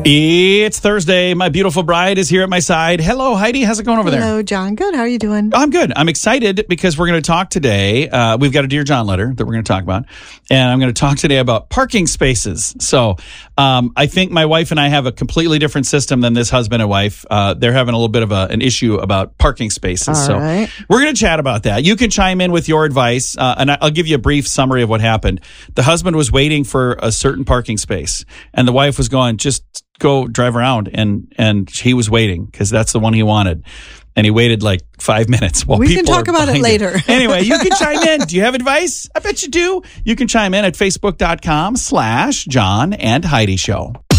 It's Thursday. My beautiful bride is here at my side. Hello, Heidi. How's it going over there? Hello, John. Good. How are you doing? I'm good. I'm excited because we're going to talk today. We've got a Dear John letter that we're going to talk about. And I'm going to talk today about parking spaces. So I think my wife and I have a completely different system than this husband and wife. They're having a little bit of an issue about parking spaces. All right. We're going to chat about that. You can chime in with your advice. And I'll give you a brief summary of what happened. The husband was waiting for a certain parking space. And the wife was going, just go drive around, and he was waiting because that's the one he wanted, and he waited like 5 minutes while we can talk about it later. Anyway, you can chime in. Do you have advice? I bet you do. You can chime in at facebook.com/John and Heidi Show.